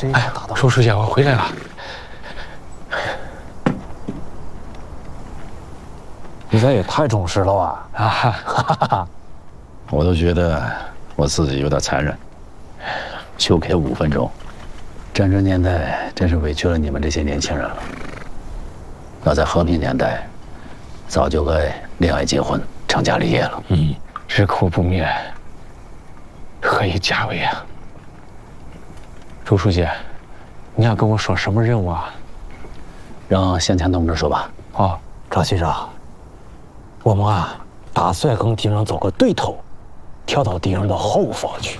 这一打到。 周书记，我回来了。 你这也太重视了啊！ 啊哈， 我都觉得我自己有点残忍，就给5分钟。战争年代真是委屈了你们这些年轻人了。要在和平年代，早就该恋爱结婚、成家立业了。 日寇不灭，何以家为啊？周书记，你要跟我说什么任务啊？ 让向前同志说吧。 哦， 赵局长，我们啊打算跟敌人走个对头，跳到敌人的后方去。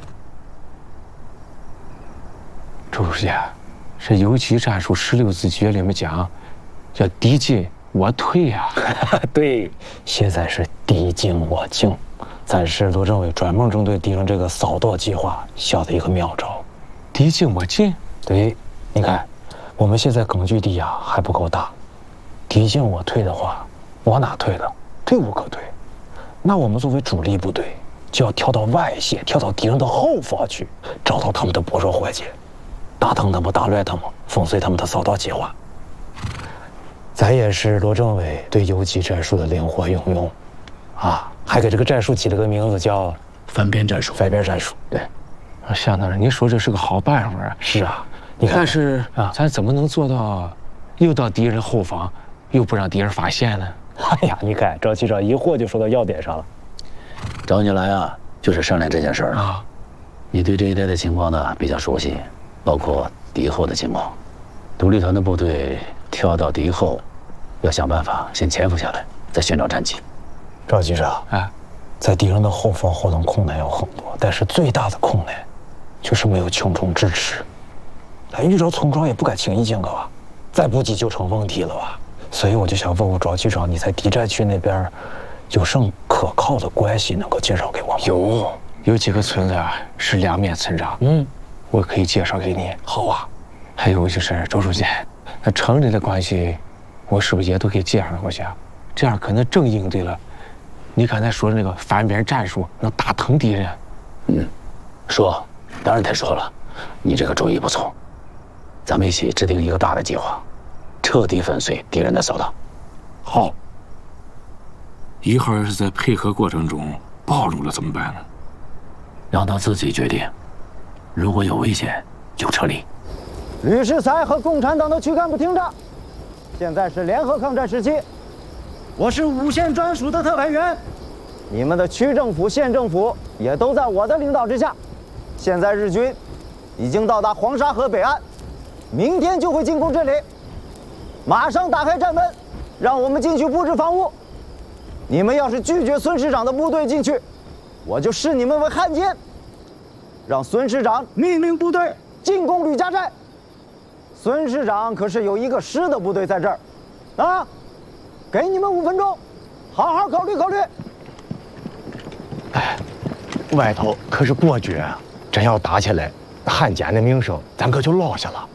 周书记，这游击战术16字诀里面讲，叫敌进我退呀。 对，现在是敌进我进，咱是罗政委专门针对敌人这个扫荡计划下的一个妙招。 敌进我进。 对，你看，我们现在根据地呀还不够大，敌进我退的话，往哪退了？退无可退。那我们作为主力部队，就要跳到外线，跳到敌人的后方去，找到他们的薄弱环节，打疼他们，打乱他们，粉碎他们的扫荡计划。咱也是罗政委对游击战术的灵活运用，啊，还给这个战术起了个名字叫翻边战术。 翻边战术。对， 向导，你说这是个好办法。 是啊，你看， 但是啊， 咱怎么能做到又到敌人后方，又不让敌人发现呢？ 哎呀，你看赵局长一会儿就说到要点上了。 找你来啊，就是商量这件事儿啊。 你对这一带的情况呢比较熟悉，包括敌后的情况。独立团的部队跳到敌后，要想办法先潜伏下来，再寻找战机。 赵局长，在敌人的后方活动困难有很多，但是最大的困难就是没有群众支持。咱遇着村庄也不敢轻易进个吧，再不济就成问题了吧。所以我就想问问赵局长，你在敌占区那边有甚可靠的关系能够介绍给我吗？ 有几个村子啊是2面村长，我可以介绍给你。 好啊。 还有就是周书记，那城里的关系，我是不是也都给介绍过去啊？这样可能正应对了你刚才说的那个反边战术，能打疼敌人。 说，当然得说了，你这个主意不错。咱们一起制定一个大的计划，彻底粉碎敌人的扫荡。 好。 1号要是在配合过程中暴露了怎么办呢？ 让他自己决定，如果有危险就撤离。 吕世才和共产党的区干部听着，现在是联合抗战时期，我是5县专属的特派员，你们的区政府、县政府也都在我的领导之下。现在日军已经到达黄沙河北岸，明天就会进攻这里，马上打开战门，让我们进去布置防务。你们要是拒绝孙师长的部队进去，我就视你们为汉奸，让孙师长命令部队进攻吕家寨。孙师长可是有一个师的部队在这儿，啊，给你们5分钟，好好考虑考虑。 外头可是国军啊，真要打起来，汉奸的名声咱可就落下了。